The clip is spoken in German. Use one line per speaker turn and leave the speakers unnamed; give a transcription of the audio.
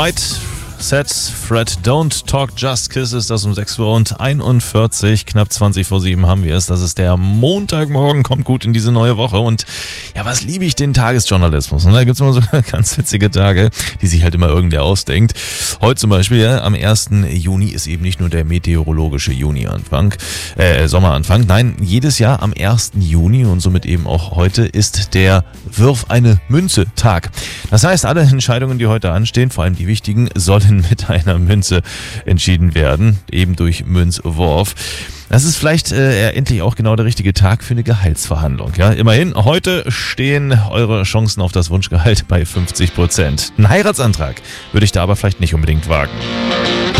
Right, Set, Fred, Don't Talk, Just Kisses, das um 6:41 Uhr, knapp 20 vor 7 haben wir es. Das ist der Montagmorgen, kommt gut in diese neue Woche und ja, was liebe ich den Tagesjournalismus. Und da gibt es immer so ganz witzige Tage, die sich halt immer irgendwer ausdenkt. Heute zum Beispiel, ja, am 1. Juni ist eben nicht nur der meteorologische Sommeranfang. Nein, jedes Jahr am 1. Juni und somit eben auch heute ist der Wirf eine Münze Tag. Das heißt, alle Entscheidungen, die heute anstehen, vor allem die wichtigen, sollen mit einer Münze entschieden werden, eben durch Münzwurf. Das ist vielleicht endlich auch genau der richtige Tag für eine Gehaltsverhandlung. Ja, immerhin, heute stehen eure Chancen auf das Wunschgehalt bei 50%. Einen Heiratsantrag würde ich da aber vielleicht nicht unbedingt wagen.